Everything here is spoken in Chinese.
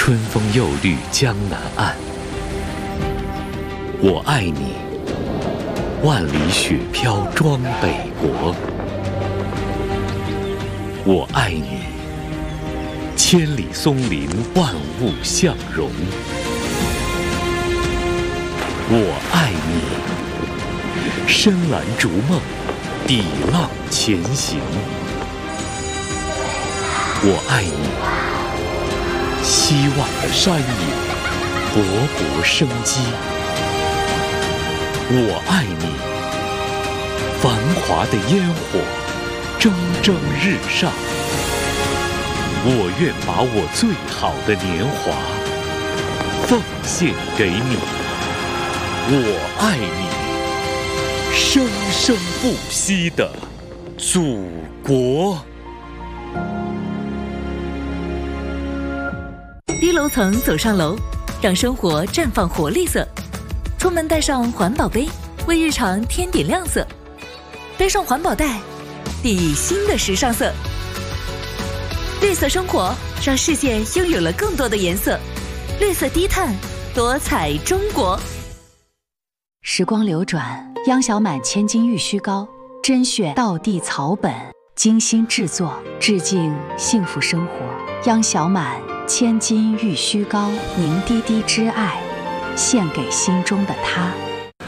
春风又绿江南岸。我爱你，万里雪飘装北国。我爱你，千里松林万物相融。我爱你，深蓝逐梦，抵浪前行。我爱你，希望的山野，勃勃生机。我爱你，繁华的烟火，蒸蒸日上。我愿把我最好的年华奉献给你。我爱你，生生不息的祖国。 低楼层走上楼，让生活绽放活力色。出门带上环保杯，为日常添点亮色。背上环保袋，递新的时尚色。绿色生活，让世界拥有了更多的颜色。绿色低碳，多彩中国。 时光流转，央小满千金玉虚膏，甄选道地草本，精心制作，致敬幸福生活。央小满千金玉虚膏，凝滴滴之爱，献给心中的他。